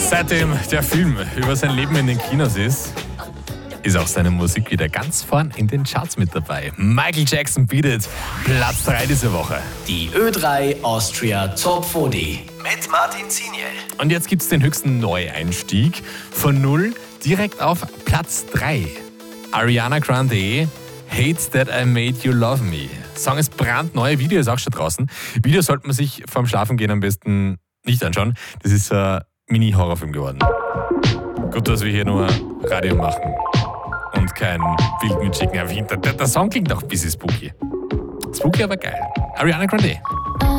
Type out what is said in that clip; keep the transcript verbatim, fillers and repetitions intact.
Seitdem der Film über sein Leben in den Kinos ist, ist auch seine Musik wieder ganz vorn in den Charts mit dabei. Michael Jackson bietet Platz drei diese Woche. Die Ö drei Austria Top vierzig mit Martin Ziniel. Und jetzt gibt's den höchsten Neueinstieg von null direkt auf Platz drei. Ariana Grande, Hate That I Made You Love Me. Song ist brandneu, Video ist auch schon draußen. Video sollte man sich vorm Schlafengehen am besten nicht anschauen. Das ist ein Mini-Horrorfilm geworden. Gut, dass wir hier nur Radio machen und kein Bild mitschicken. Der, der Song klingt auch ein bisschen spooky. Spooky, aber geil. Ariana Grande.